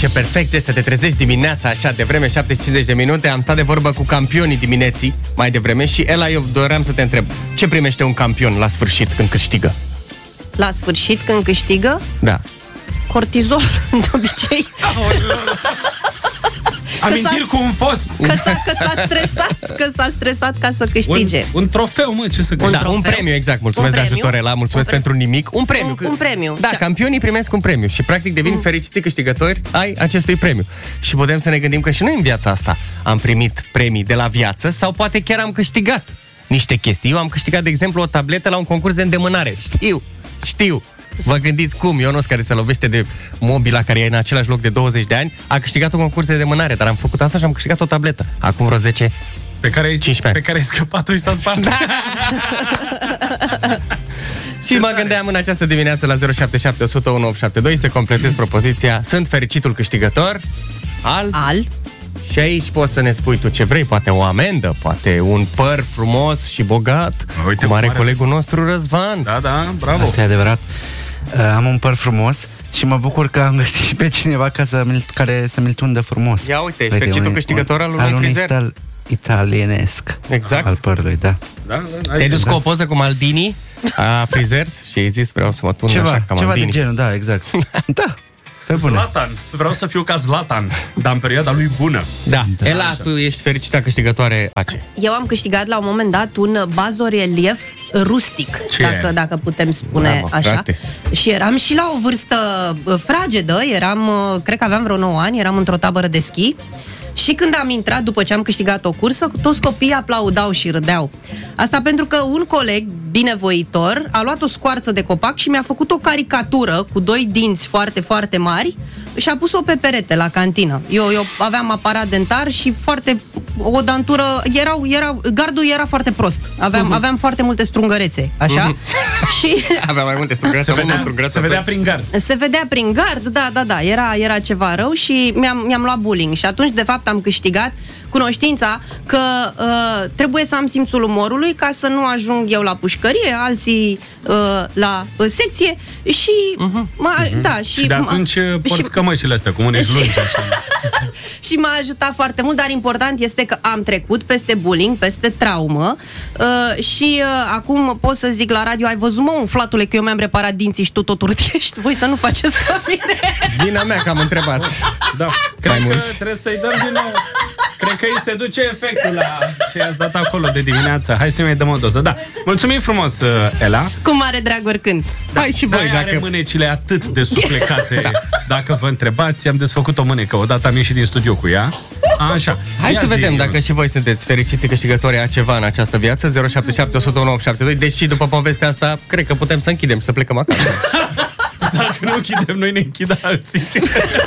ce perfect este să te trezești dimineața așa de vreme, 7:50 de minute. Am stat de vorbă cu campionii dimineții mai devreme și Ela, eu doream să te întreb, ce primește un campion la sfârșit când câștigă? La sfârșit, când câștigă? Da. Cortizol, de obicei. Amintiri cu un fost. Că s-a stresat ca să câștige. Un trofeu, mă, ce să câștige. Da, un premiu, exact. Mulțumesc de ajutor, Ela, mulțumesc pentru nimic. Un premiu. Un premiu. Da, campionii primesc un premiu și practic devin fericiți câștigători ai acestui premiu. Și putem să ne gândim că și noi în viața asta am primit premii de la viață sau poate chiar am câștigat niște chestii. Eu am câștigat, de exemplu, o tabletă la un concurs de îndemânare. Știu. Vă gândiți cum Ionuț, care se lovește de mobila, care e în același loc de 20 de ani, a câștigat un concurs de îndemânare, dar am făcut asta și am câștigat o tabletă. Acum vreo 10, 15 ani. Pe care ai scăpat-o și s-a spart. Da. Și mă gândeam în această dimineață la 077 101 872 să completez propoziția: sunt fericitul câștigător al. Și aici poți să ne spui tu ce vrei, poate o amendă, poate un păr frumos și bogat, uite, cum are colegul nostru Răzvan. Da, bravo. Asta e adevărat. Am un păr frumos și mă bucur că am găsit și pe cineva care să mi-l tundă frumos. Ia uite, ești fericitul câștigător al unui frizer. Al unui italienesc. Exact. Al părului, da. Te-ai dus cu o poză cu Maldini a frizers și ai zis vreau să mă tund așa ca Maldini. Ceva de genul, da, exact. Da. Zlatan, vreau să fiu ca Zlatan, dar în perioada lui bună. Da. Ela, tu ești fericită câștigătoare a ce? Eu am câștigat la un moment dat un bazorelief rustic, dacă putem spune. Bravo, așa. Frate. Și eram și la o vârstă fragedă, cred că aveam vreo 9 ani, eram într-o tabără de schi. Și când am intrat, după ce am câștigat o cursă, toți copiii aplaudau și râdeau. Asta pentru că un coleg binevoitor a luat o scoarță de copac și mi-a făcut o caricatură cu 2 dinți foarte, foarte mari și a pus-o pe perete la cantină. Eu aveam aparat dentar și o dantură, gardul era foarte prost. Aveam foarte multe strungărețe, așa. Și aveam mai multe strungărețe. Se vedea prin gard. Se vedea prin gard, da. Era ceva rău și mi-am luat bullying. Și atunci, de fapt, am câștigat cunoștința că trebuie să am simțul umorului ca să nu ajung eu la pușcărie, alții la secție și și de atunci porți cămășile astea cu mânești lungi așa. Și m-a ajutat foarte mult, dar important este că am trecut peste bullying, peste traumă și acum pot să zic la radio: ai văzut, mă, umflatule, că eu mi-am reparat dinții și tu tot urtiești? Voi să nu faceți ca mine. Vina mea că am întrebat. Da, cred că trebuie să-i dăm din nou. Cred că îi se duce efectul la ce i-ați dat acolo de dimineață. Hai să mai dăm o doză. Da, mulțumim frumos, Ela. Cu mare drag oricând. Da. Hai și voi, dacă are mânecile atât de suflecate. Da. Dacă vă întrebați, am desfăcut o mânecă. Odată am ieșit din studio cu ea. Așa. Hai să vedem dacă și voi sunteți fericiți câștigători a ceva în această viață. 077 101 872. Deși după povestea asta, cred că putem să închidem și să plecăm acasă. Dacă nu închidem noi, ne închid alții.